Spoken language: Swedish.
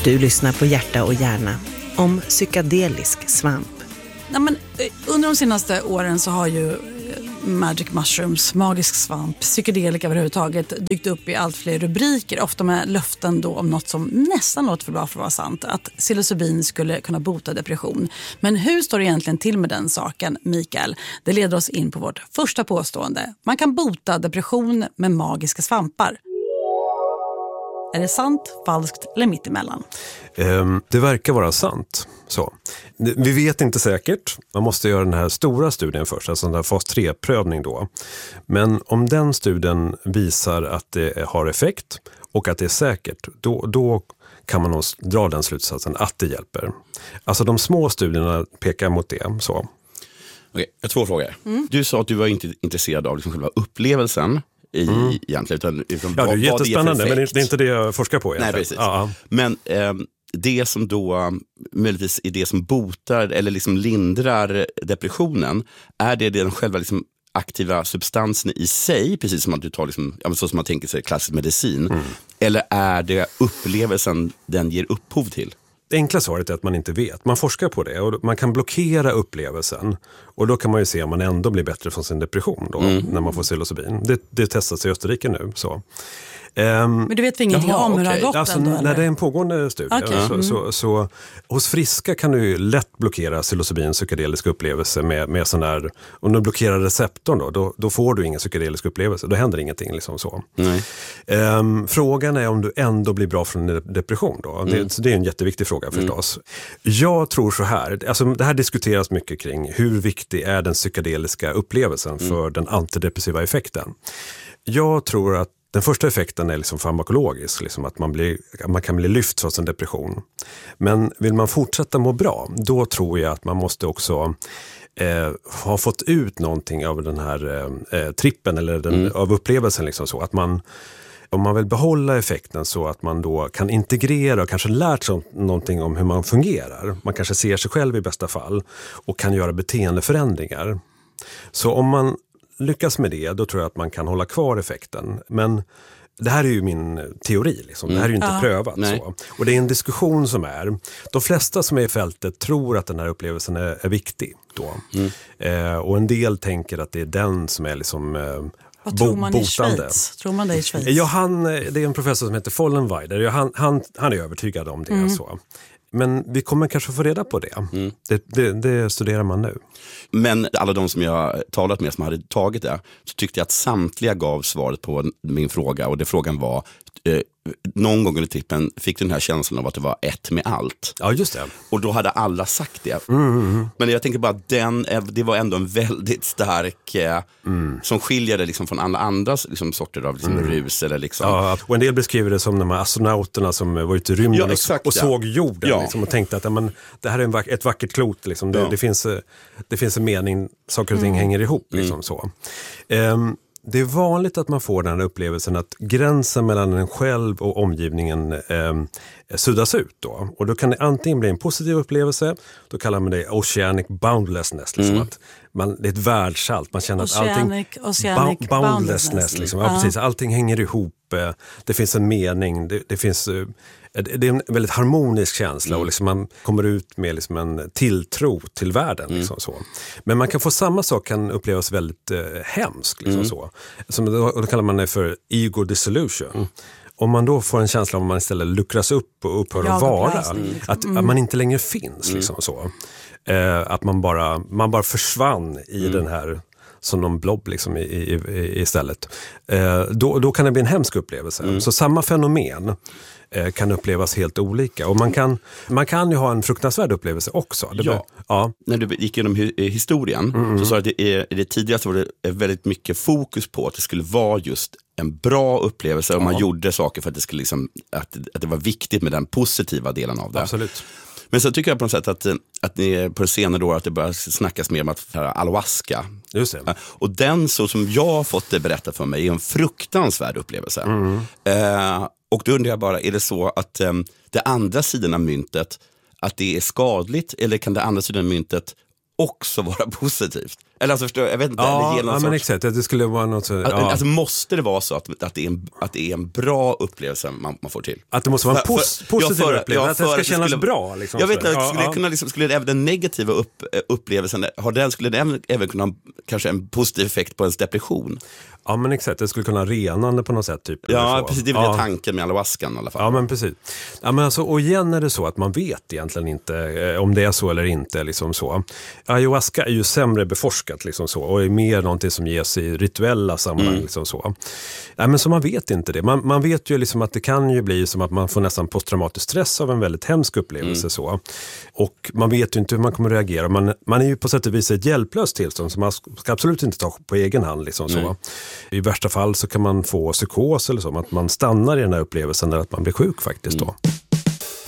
Du lyssnar på Hjärta och hjärna om psykedelisk svamp. Ja, men, under de senaste åren så har ju magic mushrooms, magisk svamp, psykedelika överhuvudtaget dykt upp i allt fler rubriker, ofta med löften då om något som nästan låter för bra för att vara sant, att psilocybin skulle kunna bota depression. Men hur står det egentligen till med den saken, Mikael? Det leder oss in på vårt första påstående. Man kan bota depression med magiska svampar. Är det sant, falskt eller mittemellan? Det verkar vara sant. Så. Vi vet inte säkert. Man måste göra den här stora studien först, alltså den här fas 3-prövning då. Men om den studien visar att det har effekt och att det är säkert, då kan man nog dra den slutsatsen att det hjälper. Alltså de små studierna pekar mot det. Så. Okej, jag har 2 frågor. Du sa att du var inte intresserad av liksom själva upplevelsen. Egentligen, utan det är jättespännande, men det är inte det jag forskar på egentligen. Nej, precis. Ja. Men det som då möjligtvis är det som botar eller liksom lindrar depressionen, är det den själva liksom aktiva substansen i sig, precis som att du tar liksom, så som man tänker sig klassisk medicin, eller är det upplevelsen den ger upphov till? Det enkla svaret är att man inte vet. Man forskar på det och man kan blockera upplevelsen. Och då kan man ju se om man ändå blir bättre från sin depression då, när man får psilocybin. Det testas i Österrike nu. Så. Men du vet vi ingenting om hur det har gått alltså, ändå? När det är en pågående studie. Så hos friska kan du ju lätt blockera psilocybin psykedelisk upplevelse med sån här, om du blockerar receptorn då får du ingen psykedelisk upplevelse. Då händer ingenting liksom så. Frågan är om du ändå blir bra från en depression då. Det är en jätteviktig fråga förstås. Jag tror så här, alltså det här diskuteras mycket kring hur viktig är den psykedeliska upplevelsen för den antidepressiva effekten. Jag tror att den första effekten är liksom farmakologisk, liksom att man kan bli lyft från sin depression. Men vill man fortsätta må bra, då tror jag att man måste också ha fått ut någonting av den här trippen eller av upplevelsen. Liksom så. Att om man vill behålla effekten så att man då kan integrera och kanske lärt sig någonting om hur man fungerar. Man kanske ser sig själv i bästa fall och kan göra beteendeförändringar. Så om man lyckas med det, då tror jag att man kan hålla kvar effekten. Men det här är ju min teori. Liksom. Det här är ju inte prövat. Så. Och det är en diskussion som är. De flesta som är i fältet tror att den här upplevelsen är viktig. Då. Och en del tänker att det är den som är liksom vad tror man botande. I Schweiz? Tror man det i Schweiz? Ja, det är en professor som heter Vollenweider. Han är övertygad om det. Så. Men vi kommer kanske få reda på det. Det studerar man nu. Men alla de som jag talat med som hade tagit det, så tyckte jag att samtliga gav svaret på min fråga. Och det frågan var, någon gång under trippen fick du den här känslan av att det var ett med allt. Ja, just det. Och då hade alla sagt det. Men jag tänker bara att det var ändå en väldigt stark som skiljer det liksom från alla andra liksom, sorter av liksom, rus. Eller liksom. Ja, och en del beskriver det som de här astronauterna som var ute i rymden och såg jorden liksom, och tänkte att det här är ett vackert klot. Liksom. Det finns en mening, saker och ting hänger ihop. Liksom, så. Det är vanligt att man får den här upplevelsen att gränsen mellan en själv och omgivningen suddas ut då. Och då kan det antingen bli en positiv upplevelse, då kallar man det oceanic boundlessness. Liksom, att det är ett världsallt, man känner att allting boundlessness. Liksom, precis, allting hänger ihop, det finns en mening, det finns... Det är en väldigt harmonisk känsla och liksom man kommer ut med liksom en tilltro till världen. Liksom så. Men man kan få samma sak, kan upplevas väldigt hemskt. Liksom så. Då kallar man det för ego dissolution. Om man då får en känsla av att man istället luckras upp och upphör att vara. Att man inte längre finns. Liksom så. Att man bara försvann i den här... som någon blob liksom istället. Då kan det bli en hemsk upplevelse. Så samma fenomen kan upplevas helt olika. Och man kan ju ha en fruktansvärd upplevelse också. När du gick igenom historien så sa du att det tidigare var det väldigt mycket fokus på att det skulle vara just en bra upplevelse och man gjorde saker för att det skulle liksom, att det var viktigt med den positiva delen av det. Absolut. Men så tycker jag på något sätt att ni på det senare år att det börjar snackas mer om att ayahuasca. Just det. Och den så som jag har fått det berättat för mig är en fruktansvärd upplevelse. Och då undrar jag bara, är det så att det andra sidan av myntet, att det är skadligt, eller kan det andra sidan av myntet också vara positivt? Eller alltså, förstår, jag vet inte. Ja, det men exakt. Det skulle vara något så, alltså måste det vara så att det är en bra upplevelse man får till? Att det måste vara en positiv upplevelse, att det ska kännas bra. Liksom, jag vet inte, skulle även den negativa upplevelsen, skulle den även kunna ha kanske en positiv effekt på ens depression? Ja, men exakt. Det skulle kunna vara renande på något sätt. Typ, ja, precis. Det är väl tanken med ayahuascan i alla fall. Ja, men precis. Ja, men alltså, och igen är det så att man vet egentligen inte om det är så eller inte. Liksom så. Ayahuasca är ju sämre beforskat liksom så, och är mer någonting som ges i rituella sammanhang. Liksom så. Ja, men så man vet inte det. Man vet ju liksom att det kan ju bli som att man får nästan posttraumatisk stress av en väldigt hemsk upplevelse. Så. Och man vet ju inte hur man kommer att reagera. Man är ju på sätt och vis ett hjälplöst tillstånd som man ska absolut inte ta på egen hand. Liksom så. I värsta fall så kan man få psykos eller så, att man stannar i den här upplevelsen där att man blir sjuk faktiskt då.